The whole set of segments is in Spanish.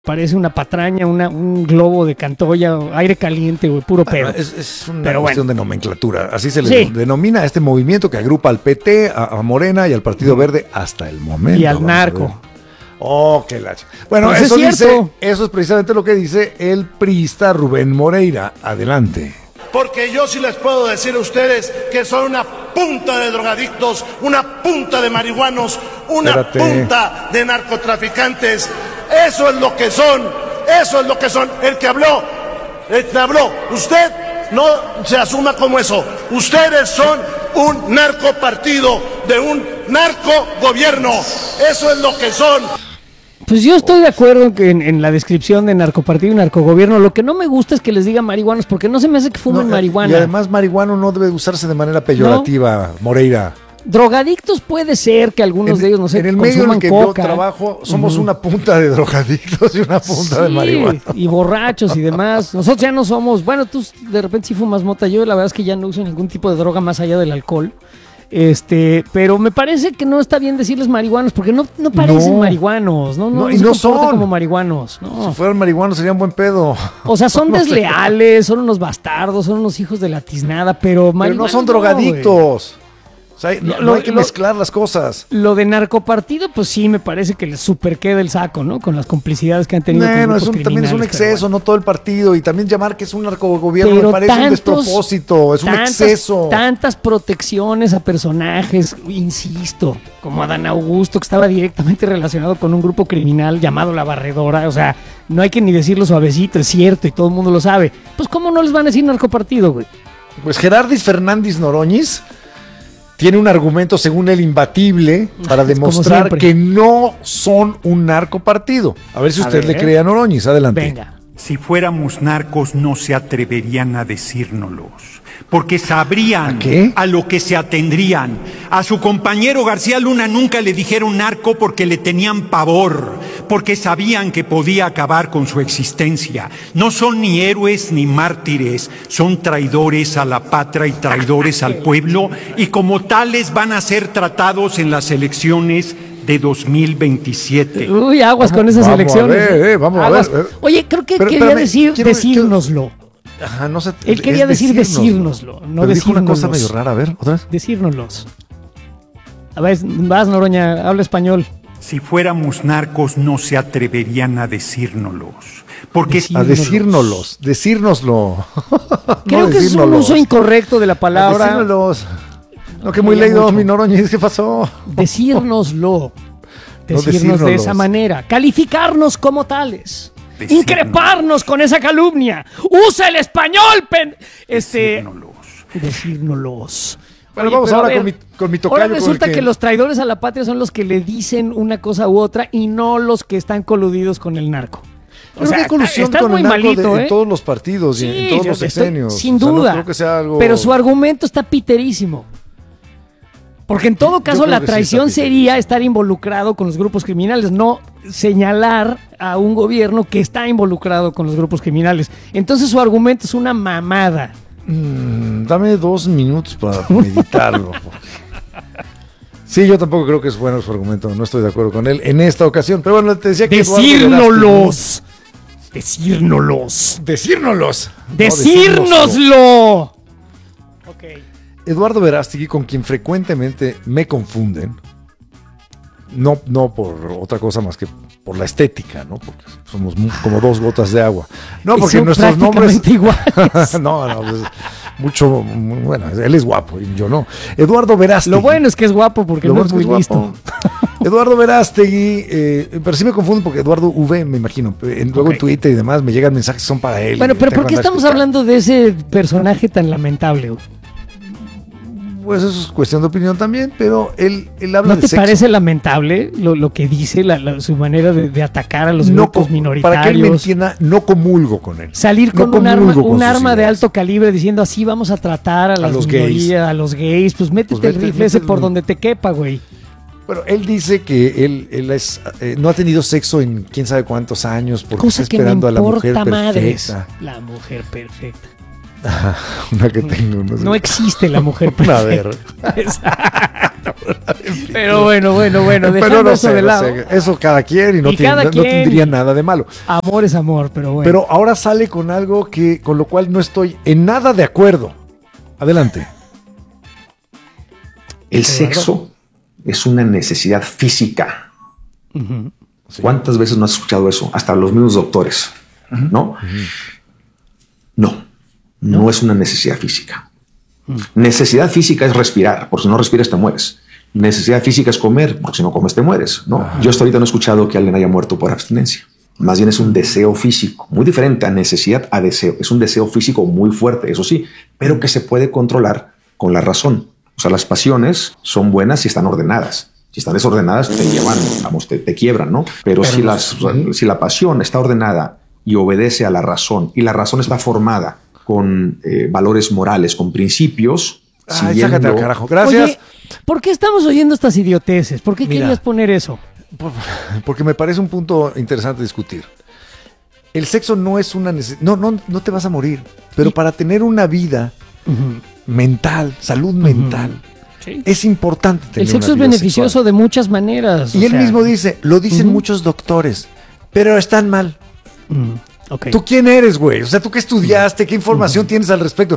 Parece una patraña, un globo de Cantoya, aire caliente, güey, puro pedo. Es una cuestión de nomenclatura. Así se le denomina a este movimiento que agrupa al PT, a Morena y al Partido Verde hasta el momento. Y al narco. Oh, qué lacha. Bueno, pues eso es precisamente lo que dice el priista Rubén Moreira. Adelante. Porque yo sí les puedo decir a ustedes que son una punta de drogadictos, una punta de marihuanos, una punta de narcotraficantes. Eso es lo que son, eso es lo que son. El que habló, usted no se asuma como eso. Ustedes son un narcopartido de un narcogobierno. Eso es lo que son. Pues yo estoy de acuerdo en la descripción de narcopartido y narcogobierno. Lo que no me gusta es que les digan marihuanos, porque no se me hace que fumen marihuana. Y además marihuano no debe usarse de manera peyorativa, Moreira. Drogadictos puede ser que algunos de ellos, no sé, en el medio en el que yo trabajo, somos una punta de drogadictos y una punta de marihuana. Y borrachos y demás. Nosotros ya no somos, bueno, tú de repente sí fumas mota, yo la verdad es que ya no uso ningún tipo de droga más allá del alcohol. Pero me parece que no está bien decirles marihuanos, porque no parecen marihuanos, no y no son como marihuanos. No. Si fueran marihuanos serían buen pedo. O sea, son desleales, son unos bastardos, son unos hijos de la tiznada, pero no son drogadictos. O sea, no hay que mezclar las cosas. Lo de narcopartido, pues sí, me parece que les super queda el saco, ¿no? Con las complicidades que han tenido con grupos también es un exceso, no todo el partido. Y también llamar que es un narcogobierno me parece un despropósito, es un exceso. Tantas protecciones a personajes, insisto, como Adán Augusto, que estaba directamente relacionado con un grupo criminal llamado La Barredora. O sea, no hay que ni decirlo suavecito, es cierto, y todo el mundo lo sabe. Pues, ¿cómo no les van a decir narcopartido, güey? Pues Gerardis Fernández Noroñiz tiene un argumento, según él, imbatible para demostrar que no son un narcopartido. A ver si usted le cree a Noroñiz. Adelante. Venga. Si fuéramos narcos, no se atreverían a decírnoslos, porque sabrían a lo que se atendrían. A su compañero García Luna nunca le dijeron narco porque le tenían pavor, porque sabían que podía acabar con su existencia. No son ni héroes ni mártires, son traidores a la patria y traidores al pueblo, y como tales van a ser tratados en las elecciones de 2027. Uy, aguas con esas elecciones. Vamos a ver. Oye, creo que quería decírnoslo. Ajá, no sé. Él quería decir decírnoslo, no decírnoslo. Dijo una cosa medio rara, a ver, otra vez. Decírnoslos. A ver, vas, Noroña, habla español. Si fuéramos narcos, no se atreverían a decírnoslos. Porque decírnoslo. Creo que es un uso incorrecto de la palabra. Decírnoslos. No, que muy leído, mi Noroña, ¿qué pasó? Decírnoslo. Decirnos de esa manera. Calificarnos como tales. Increparnos con esa calumnia. ¡Usa el español, Decírnoslos. Bueno, oye, vamos ahora con mi tocayo. Ahora resulta que los traidores a la patria son los que le dicen una cosa u otra y no los que están coludidos con el narco. O sea, hay colusión con el narco en todos los partidos y en todos los sexenios. Sin duda. No creo que sea algo... Pero su argumento está piterísimo. Porque en todo caso la traición sería estar involucrado con los grupos criminales, no señalar a un gobierno que está involucrado con los grupos criminales. Entonces su argumento es una mamada. Dame 2 minutos para meditarlo. Sí, yo tampoco creo que es bueno su argumento, no estoy de acuerdo con él en esta ocasión. Pero bueno, te decía que Decírnoslos. Ok. Eduardo Verástegui, con quien frecuentemente me confunden, no por otra cosa más que por la estética, ¿no? Porque somos como 2 gotas de agua. No, porque son nuestros nombres iguales. no, pues, mucho, bueno, él es guapo y yo no. Eduardo Verástegui. Lo bueno es que es guapo porque no es muy listo. Eduardo Verástegui, pero sí me confundo porque Eduardo V, me imagino. Luego en Twitter y demás me llegan mensajes que son para él. Bueno, pero ¿por qué estamos hablando de ese personaje tan lamentable? Pues eso es cuestión de opinión también, pero él habla de sexo. ¿No te parece lamentable lo que dice, su manera de atacar a los grupos minoritarios? Para que él me entienda, no comulgo con él. Salir con un arma de alto calibre diciendo así vamos a tratar a las minorías, a los gays, pues métete el rifle ese por donde te quepa, güey. Bueno, él dice que él no ha tenido sexo en quién sabe cuántos años porque está esperando a la mujer perfecta. La mujer perfecta. Una que tengo. No existe la mujer perfecta. A ver. Pero bueno, dejando eso de lado. Eso cada quien y no tendría nada de malo. Amor es amor, pero bueno. Pero ahora sale con algo con lo cual no estoy en nada de acuerdo. Adelante. El sexo es una necesidad física. Uh-huh. Sí. ¿Cuántas veces no has escuchado eso? Hasta los mismos doctores, ¿no? No es una necesidad física. Necesidad física es respirar, porque si no respiras te mueres. Necesidad física es comer, porque si no comes te mueres, ¿no? Yo hasta ahorita no he escuchado que alguien haya muerto por abstinencia. Más bien es un deseo físico, muy diferente a necesidad a deseo. Es un deseo físico muy fuerte, eso sí, pero que se puede controlar con la razón. O sea, las pasiones son buenas si están ordenadas. Si están desordenadas, te llevan, vamos, te quiebran, ¿no? Pero si la pasión está ordenada y obedece a la razón, y la razón está formada con valores morales, con principios, sácate al carajo. Gracias. Oye, ¿por qué estamos oyendo estas idioteces? ¿Por qué querías poner eso? Porque me parece un punto interesante discutir. El sexo no es una necesidad. No te vas a morir. Pero para tener una vida mental, salud mental, sí, es importante tener el sexo una es vida beneficioso sexual. De muchas maneras. Y él mismo dice, lo dicen muchos doctores, pero están mal. Okay. ¿Tú quién eres, güey? O sea, ¿tú qué estudiaste? ¿Qué información tienes al respecto?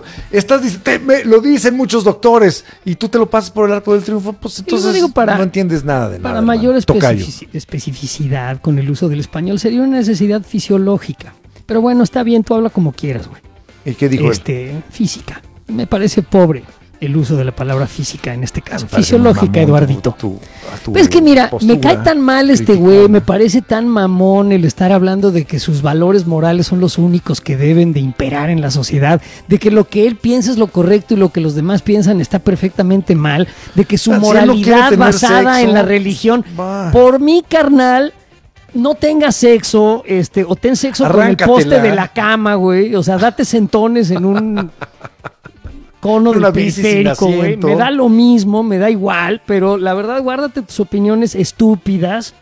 Lo dicen muchos doctores y tú te lo pasas por el arco del triunfo, pues entonces no entiendes nada de nada. Para mayor especificidad con el uso del español sería una necesidad fisiológica. Pero bueno, está bien, tú habla como quieras, güey. ¿Y qué dijo él? Física. Me parece pobre el uso de la palabra física en este caso. Fisiológica, Eduardito. Pero es que mira, me cae tan mal este güey, me parece tan mamón el estar hablando de que sus valores morales son los únicos que deben de imperar en la sociedad, de que lo que él piensa es lo correcto y lo que los demás piensan está perfectamente mal, de que su moralidad basada en la religión, por mi carnal, no tengas sexo, o ten sexo con el poste de la cama, güey, o sea, date sentones en un cono del periférico, güey. Me da lo mismo, me da igual, pero la verdad, guárdate tus opiniones estúpidas,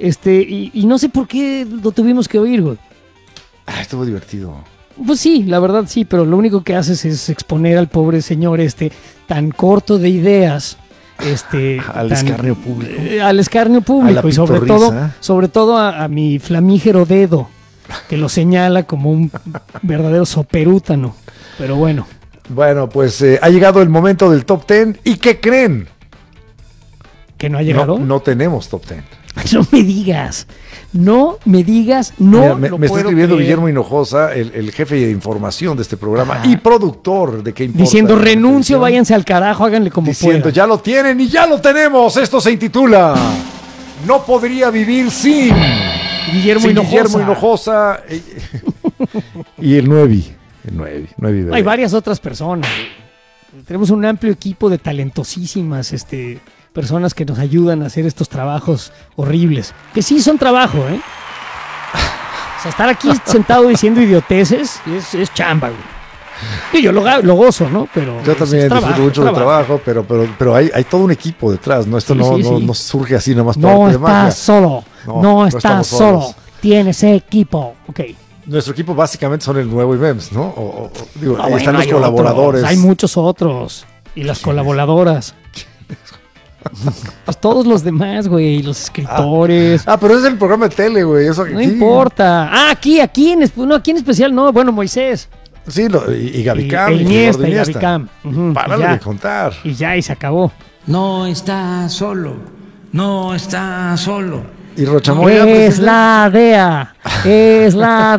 y no sé por qué lo tuvimos que oír, güey. Estuvo divertido. Pues sí, la verdad sí, pero lo único que haces es exponer al pobre señor tan corto de ideas, al escarnio público. Al escarnio público y sobre todo a mi flamígero dedo, que lo señala como un verdadero soperútano. Pero bueno. Bueno, pues ha llegado el momento del top 10. ¿Y qué creen? ¿Que no ha llegado? No tenemos top 10. No me digas. No. Mira, me está escribiendo creer. Guillermo Hinojosa, el jefe de información de este programa y productor de ¿Qué importa? Diciendo, renuncio, váyanse al carajo, háganle como puedan. Ya lo tienen y ya lo tenemos. Esto se intitula No podría vivir sin Guillermo Hinojosa y el 9. Hay varias otras personas. Tenemos un amplio equipo de talentosísimas personas que nos ayudan a hacer estos trabajos horribles. Que sí son trabajo, ¿eh? O sea, estar aquí sentado diciendo idioteces es chamba, güey. Y yo lo gozo, ¿no? Pero yo también disfruto mucho del trabajo, pero hay todo un equipo detrás, ¿no? Esto no surge así nomás por arte de magia. No estás solo. Tienes equipo. Ok. Nuestro equipo básicamente son el Nuevo IMEMS, ¿no? Están los colaboradores. Hay muchos otros. Y las colaboradoras. Pues todos los demás, güey. Los escritores. Pero es el programa de tele, güey. Eso no importa. Aquí en especial no. Bueno, Moisés. Sí, y Gaby Cam. Y Gaby Cam. Párale de contar. Y se acabó. No está solo. Y Rochamoya es la DEA. La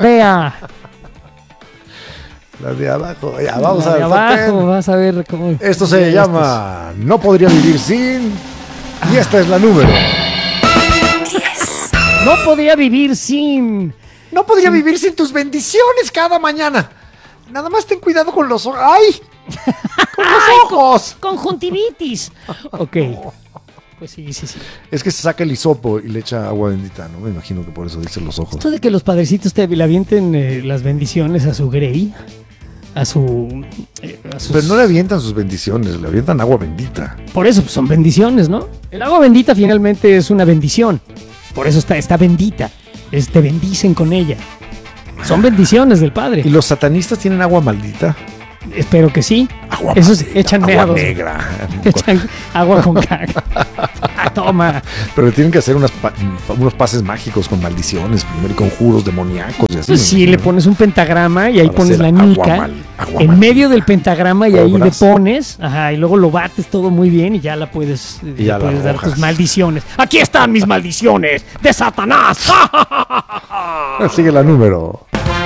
de abajo. Ya, vamos a ver. Abajo, vas a ver cómo. Esto se llama No podría vivir sin. Y esta es la número 10. No podría vivir sin tus bendiciones cada mañana. Nada más ten cuidado con los ojos. ¡Ay! ¡Con los ojos! Conjuntivitis. Ok. Pues sí. Es que se saca el hisopo y le echa agua bendita, ¿no? Me imagino que por eso dice los ojos. Esto de que los padrecitos le avienten las bendiciones a su Grey, a sus... Pero no le avientan sus bendiciones, le avientan agua bendita. Por eso, pues, son bendiciones, ¿no? El agua bendita finalmente es una bendición. Por eso está bendita. Te bendicen con ella. Son bendiciones del Padre. ¿Y los satanistas tienen agua maldita? Espero que sí. Agua Esos maldita, echan agua meados. negra. Echan agua con caca. Toma. Pero tienen que hacer unos pases mágicos con maldiciones, primero y conjuros demoníacos y así. Pues sí, le pones un pentagrama y ahí Para pones hacer la agua nica agua en maldita. medio del pentagrama y ahí le Obras. pones, ajá, y luego lo bates todo muy bien y ya la puedes, Y ya le la puedes dar arrojas. tus maldiciones. Aquí están mis maldiciones de Satanás. Sigue la número.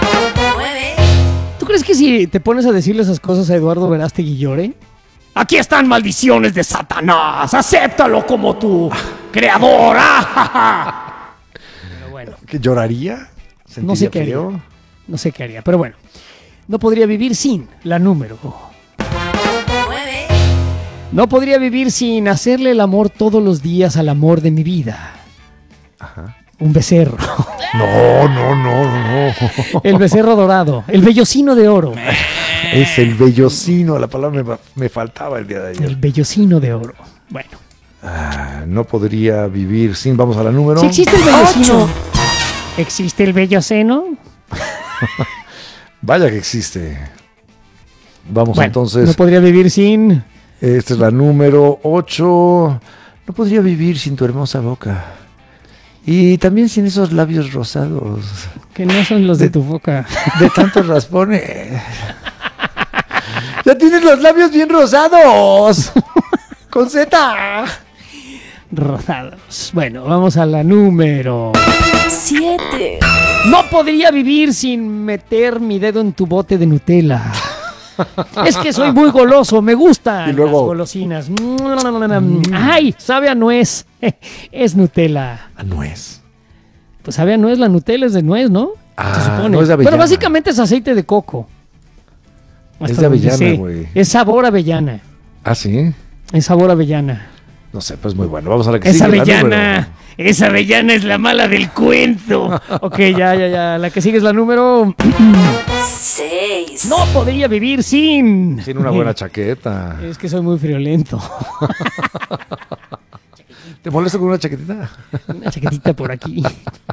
¿Tú crees que si te pones a decirle esas cosas a Eduardo Verástegui llore? Aquí están maldiciones de Satanás. Acéptalo como tu creador. Pero bueno, ¿Que lloraría? no sé qué haría. No sé qué haría, pero bueno. No podría vivir sin la número. No podría vivir sin hacerle el amor todos los días al amor de mi vida. Ajá. Un becerro. No. El becerro dorado. El vellocino de oro. Es el vellocino, la palabra me faltaba el día de ayer. El vellocino de oro. Bueno. No podría vivir sin, vamos a la número. Si existe el vellocino. ¿Existe el velloceno? Vaya que existe. Vamos Bueno, entonces. no podría vivir sin... Esta es la número 8. No podría vivir sin tu hermosa boca. Y también sin esos labios rosados. Que no son los de tu boca. De tantos raspones. ¡Ya tienes los labios bien rosados! ¡Con Z! Rosados. Bueno, vamos a la número 7. No podría vivir sin meter mi dedo en tu bote de Nutella. Es que soy muy goloso, me gustan Y luego- las golosinas. Ay, sabe a nuez. Es Nutella. A nuez. Pues sabe a nuez, la Nutella es de nuez, ¿no? Ah, Se supone. no es de avellana. Pero básicamente es aceite de coco. Es Hasta de donde avellana, sé. güey. Es sabor avellana. ¿Ah, sí? Es sabor avellana. No sé, pues muy bueno. Vamos a la que Es sigue. la avellana. número. Esa avellana es la mala del cuento. Ok, ya. La que sigue es la número... 6. No podría vivir sin... Tiene una buena chaqueta. Es que soy muy friolento. ¿Te molesta con una chaquetita? Una chaquetita por aquí.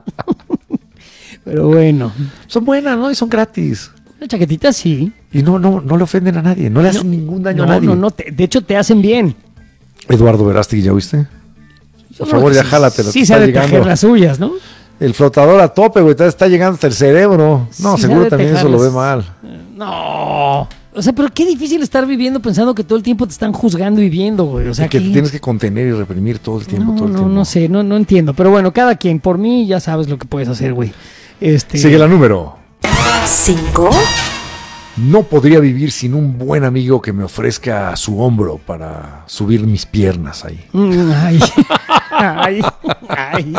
Pero bueno. Son buenas, ¿no? Y son gratis. Una chaquetita sí. Y no le ofenden a nadie. No le hacen ningún daño a nadie. No. De hecho, te hacen bien. Eduardo Verástegui, ¿ya oíste? Por favor, ya jálatela. Sí, te se ha está de tejer llegando las suyas, ¿no? el flotador a tope, güey. Te está llegando hasta el cerebro. No, Sí, seguro sabe también eso lo ve tejarlas. mal. No. O sea, pero qué difícil estar viviendo pensando que todo el tiempo te están juzgando y viendo, güey. O sea, Y que ¿qué? te tienes que contener y reprimir todo el tiempo, todo el tiempo. No sé, no entiendo. Pero bueno, cada quien. Por mí ya sabes lo que puedes hacer, güey. Sigue la número. 5. No podría vivir sin un buen amigo que me ofrezca su hombro para subir mis piernas ahí. Ay. Ay. Ay.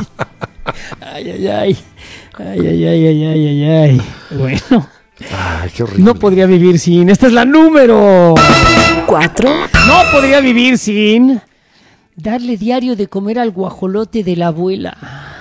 Ay. Bueno, Ay, qué horrible. no podría vivir sin. Esta es la número 4. No podría vivir sin darle diario de comer al guajolote de la abuela.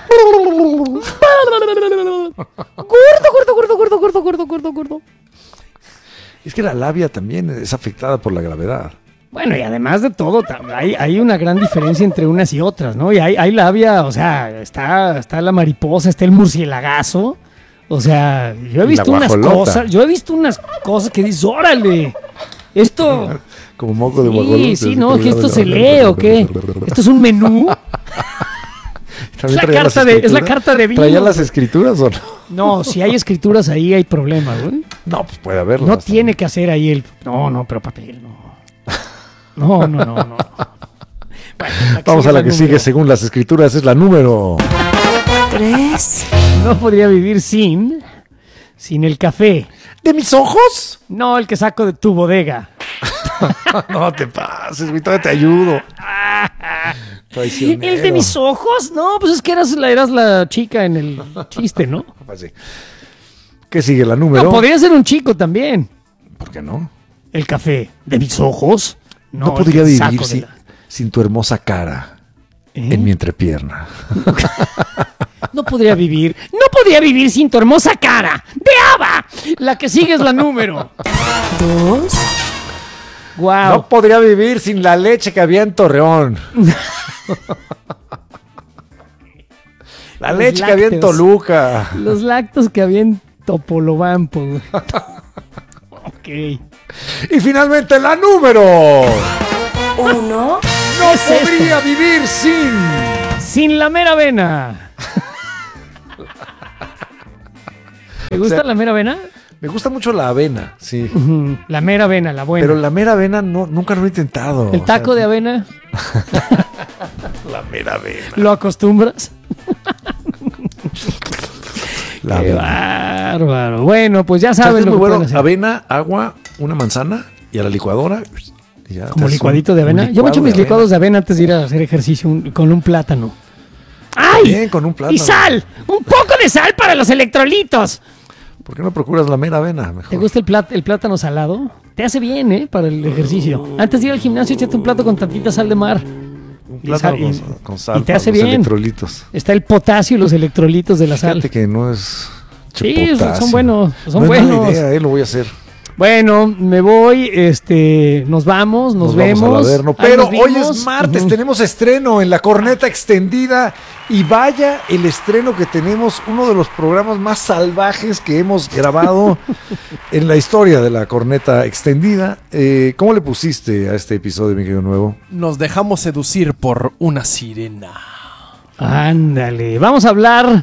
Gordo. Es que la labia también es afectada por la gravedad. Bueno, y además de todo, hay una gran diferencia entre unas y otras, ¿no? Y hay labia, o sea, está la mariposa, está el murcielagazo. O sea, yo he Y visto la unas guajolota. cosas que dices, órale, esto... Como moco de guajolote. Sí, no, que esto se lee o qué. Esto es un menú. También Es la traía las carta de- es la escrituras. carta de vino. ¿Traía las escrituras o no? No, si hay escrituras ahí hay problema, güey. No, pues puede haberlas. No tiene que hacer ahí el... No, pero papel, no. No. Bueno, Vamos a la que sigue número. según las escrituras. Es la número. 3. No podría vivir sin el café. ¿De mis ojos? No, el que saco de tu bodega. No te pases, güey. Todavía te ayudo. Traicionero. ¿El de mis ojos? No, pues es que eras la chica en el chiste, ¿no? Pues sí. ¿Qué sigue la número? No, podría ser un chico también. ¿Por qué no? El café. ¿De mis ojos? No el podría que vivir saco de sin, la- sin tu hermosa cara ¿Eh? en mi entrepierna. No podría vivir sin tu hermosa cara de Ava. La que sigue es la número. 2. Wow. No podría vivir sin la leche que había en Torreón. La Los leche que había en lácteos. Toluca. Los lactos que había en Topolobampo. Güey. Ok. Y finalmente la número 1. No podría vivir Sin la mera avena. ¿Te gusta la mera avena? Me gusta mucho la avena, sí. La mera avena, la buena. Pero la mera avena nunca lo he intentado. ¿El taco de avena? La mera avena. ¿Lo acostumbras? La Qué avena. bárbaro. Bueno, pues ya saben Es lo muy que bueno. pueden hacer. Avena, agua, una manzana y a la licuadora. Y ya Como te haces licuadito un- de avena. un Yo me echo licuado mis de licuados de avena antes de ir a hacer ejercicio con un plátano. ¡Ay! Bien, con un plátano. ¡Y sal! ¡Un poco de sal para los electrolitos! ¿Por qué no procuras la mera avena? Mejor. ¿Te gusta el plátano salado? Te hace bien, ¿eh? Para el ejercicio. Antes de ir al gimnasio, échate un plato con tantita sal de mar. Un plátano Y con sal. y te para hace los bien. electrolitos. Está el potasio y los electrolitos de la sal. Fíjate que no es. Sí, potasio. son buenos. Son no es buenos. mala idea, lo voy a hacer. Bueno, me voy, nos vamos, nos vemos. Vamos al Averno. Ahí Pero nos hoy vimos. es martes, Ujú. tenemos estreno en la Corneta Extendida. Y vaya el estreno que tenemos, uno de los programas más salvajes que hemos grabado en la historia de la Corneta Extendida. ¿Cómo le pusiste a este episodio, mi querido Nuevo? Nos dejamos seducir por una sirena. Ándale, vamos a hablar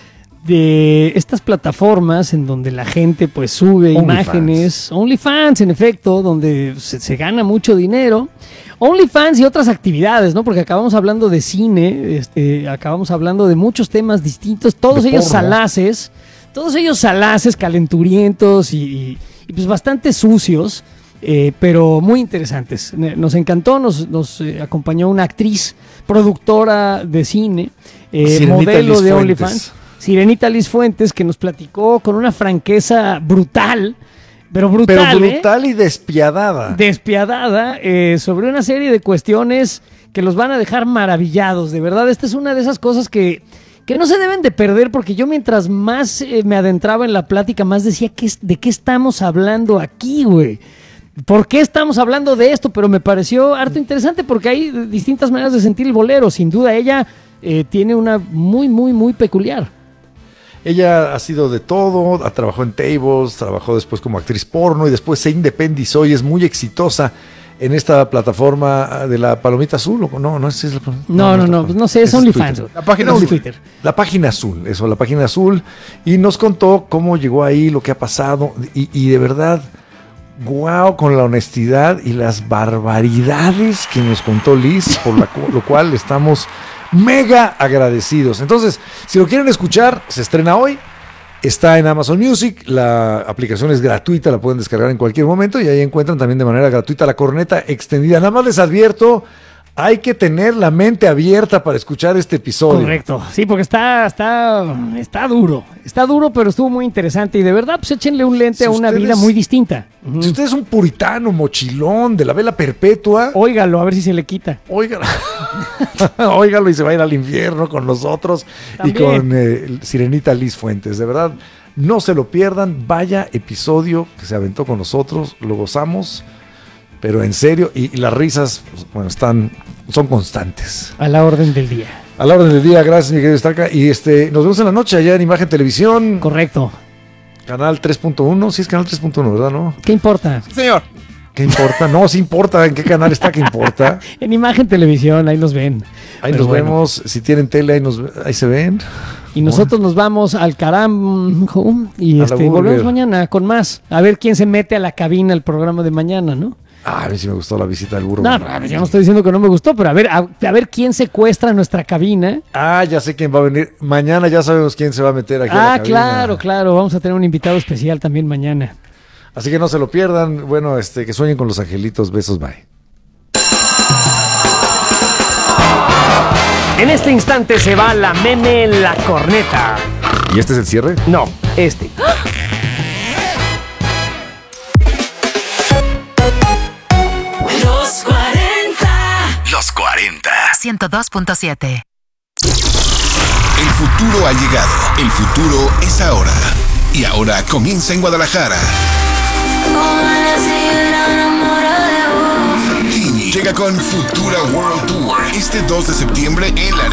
de estas plataformas en donde la gente pues sube imágenes, OnlyFans en efecto, donde se gana mucho dinero, OnlyFans y otras actividades, ¿no? Porque acabamos hablando de cine, acabamos hablando de muchos temas distintos, todos De ellos porno. salaces, calenturientos y pues bastante sucios, pero muy interesantes. Nos encantó, nos acompañó una actriz, productora de cine, Sirenita modelo Liz de Fuentes. OnlyFans. Sirenita Liz Fuentes, que nos platicó con una franqueza brutal, pero Brutal y despiadada. despiadada, sobre una serie de cuestiones que los van a dejar maravillados. De verdad, esta es una de esas cosas que no se deben de perder, porque yo mientras más me adentraba en la plática, más decía, ¿de qué estamos hablando aquí, güey? ¿Por qué estamos hablando de esto? Pero me pareció harto interesante porque hay distintas maneras de sentir el bolero. Sin duda, ella tiene una muy, muy, muy peculiar. Ella ha sido de todo, trabajó en tables, trabajó después como actriz porno y después se independizó y es muy exitosa en esta plataforma de la Palomita Azul. No es la No, pues no sé, es OnlyFans. La página Es azul. Twitter. La página azul, eso, la página azul. Y nos contó cómo llegó ahí, lo que ha pasado. Y de verdad, guau, con la honestidad y las barbaridades que nos contó Liz, por lo cual estamos mega agradecidos. Entonces, si lo quieren escuchar, se estrena hoy. Está en Amazon Music, la aplicación es gratuita, la pueden descargar en cualquier momento y ahí encuentran también de manera gratuita la Corneta Extendida. Nada más les advierto, hay que tener la mente abierta para escuchar este episodio. Correcto, sí, porque está duro, pero estuvo muy interesante y de verdad, pues échenle un lente Si a una ustedes- vida muy distinta. Ujú. Si usted es un puritano, mochilón, de la vela perpetua, Óigalo, a ver si se le quita. óigalo. Óigalo y se va a ir al infierno con nosotros y También. con Sirenita Liz Fuentes. De verdad, no se lo pierdan. Vaya episodio que se aventó con nosotros, lo gozamos, pero en serio, y las risas, pues, bueno, son constantes. A la orden del día. A la orden del día, gracias, mi querido Starka. Y nos vemos en la noche allá en Imagen Televisión, Correcto. canal 3.1. Sí, es canal 3.1, ¿verdad? ¿No? ¿Qué importa? Señor. ¿Qué importa? No, sí importa. ¿En qué canal está? ¿Qué importa? En Imagen Televisión, ahí nos ven. Ahí Pero nos bueno. vemos. Si tienen tele, ahí se ven. Y nosotros nos vamos al carajo y A la burger. volvemos mañana con más. A ver quién se mete a la cabina al programa de mañana, ¿no? Ah, a ver si me gustó la visita del burro. No, yo no estoy diciendo que no me gustó, pero a ver quién secuestra nuestra cabina. Ah, ya sé quién va a venir. Mañana ya sabemos quién se va a meter aquí a la cabina. Claro. Vamos a tener un invitado especial también mañana. Así que no se lo pierdan. Bueno, que sueñen con los angelitos. Besos, bye. En este instante se va la meme en la corneta. ¿Y este es el cierre? No, este. Los 40. Los 40. 102.7. El futuro ha llegado. El futuro es ahora. Y ahora comienza en Guadalajara. Tini llega con Futura World Tour este 2 de septiembre en la